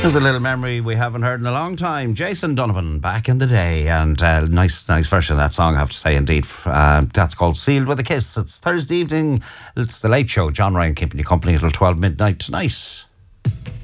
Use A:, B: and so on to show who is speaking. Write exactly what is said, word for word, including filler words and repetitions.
A: There's a little memory we haven't heard in a long time. Jason Donovan, back in the day, and uh, nice, nice version of that song, I have to say, indeed. Uh, that's called "Sealed with a Kiss." It's Thursday evening. It's the Late Show. John Ryan keeping you company until twelve midnight tonight.